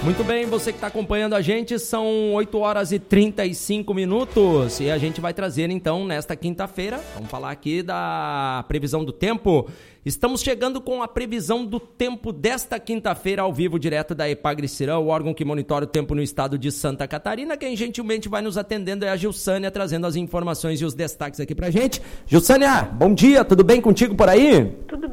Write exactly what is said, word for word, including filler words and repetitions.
Muito bem, você que está acompanhando a gente, são oito horas e trinta e cinco minutos e a gente vai trazer então nesta quinta-feira, vamos falar aqui da previsão do tempo. Estamos chegando com a previsão do tempo desta quinta-feira ao vivo, direto da Epagre-Cirã, o órgão que monitora o tempo no estado de Santa Catarina. Quem gentilmente vai nos atendendo é a Gilsânia, trazendo as informações e os destaques aqui pra gente. Gilsânia, bom dia, tudo bem contigo por aí? Tudo